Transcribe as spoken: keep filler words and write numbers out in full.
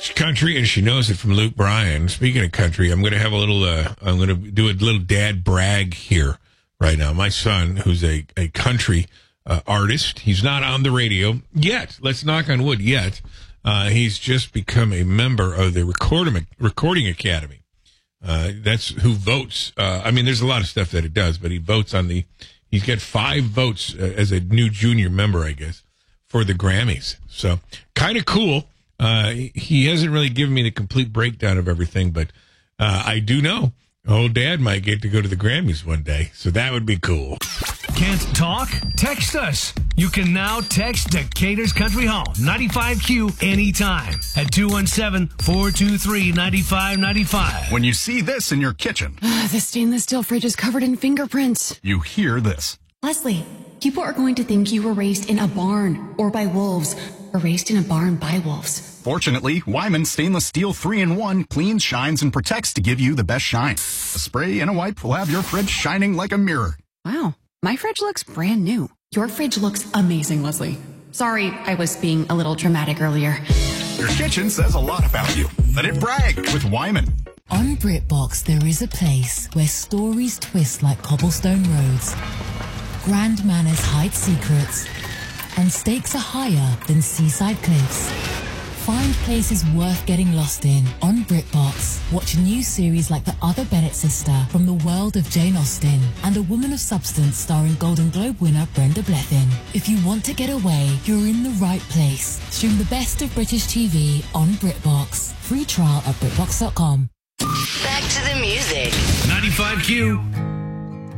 country, and she knows it from Luke Bryan. Speaking of country, I'm going to have a little, uh, I'm going to do a little dad brag here right now. My son, who's a, a country uh, artist, he's not on the radio yet. Let's knock on wood, yet. Uh, he's just become a member of the Recording, Recording Academy. Uh, that's who votes. Uh, I mean, there's a lot of stuff that it does, but he votes on the, he's got five votes uh, as a new junior member, I guess, for the Grammys. So kind of cool. Uh, he hasn't really given me the complete breakdown of everything, but uh, I do know old dad might get to go to the Grammys one day, so that would be cool. Can't talk? Text us. You can now text Decatur's Country Home, ninety-five Q, anytime at two one seven, four two three, nine five nine five. When you see this in your kitchen, the stainless steel fridge is covered in fingerprints. You hear this. Leslie, people are going to think you were raised in a barn or by wolves, or raised in a barn by wolves. Fortunately, Wyman Stainless Steel three in one cleans, shines, and protects to give you the best shine. A spray and a wipe will have your fridge shining like a mirror. Wow, my fridge looks brand new. Your fridge looks amazing, Leslie. Sorry, I was being a little dramatic earlier. Your kitchen says a lot about you. Let it brag with Wyman. On BritBox, there is a place where stories twist like cobblestone roads, grand manners hide secrets, and stakes are higher than seaside cliffs. Find places worth getting lost in on BritBox. Watch new series like The Other Bennett Sister from the world of Jane Austen and A Woman of Substance starring Golden Globe winner Brenda Blethyn. If you want to get away, you're in the right place. Stream the best of British T V on BritBox. Free trial at BritBox dot com. Back to the music. ninety-five Q.